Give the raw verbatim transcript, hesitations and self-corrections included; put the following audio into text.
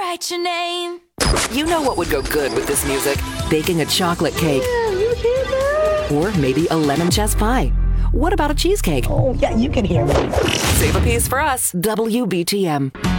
write your name. You know what would go good with this music? Baking a chocolate cake. Yeah, you hear that? Or maybe a lemon chess pie. What about a cheesecake? Oh, yeah, you can hear me. Save a piece for us. W B T M.